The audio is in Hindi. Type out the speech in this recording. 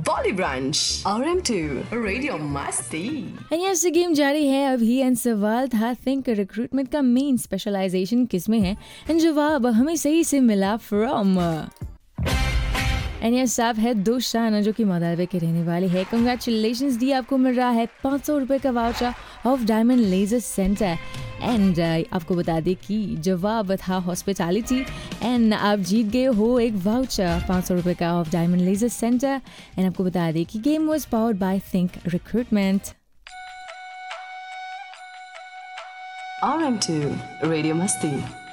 Bolly Brunch, RM2, Radio Masti. And yes game जारी है अभी एंड सवाल था थिंक रिक्रूटमेंट का मेन स्पेशलाइजेशन किस में है एंड जवाब हमें सही से मिला फ्रॉम एंड यस आप है दोस्ताना जो कि मदारवे के रहने वाले हैं। कंग्रेचुलेशंस दी आपको मिल रहा है 500 रुपये का voucher of diamond laser centre and आपको बता दें कि जवाब था हॉस्पिटैलिटी एंड आप जीत गए हो एक वाउचर 500 रुपये का of diamond laser centre and आपको बता दें कि game was powered by think recruitment. RM2, Radio Masti.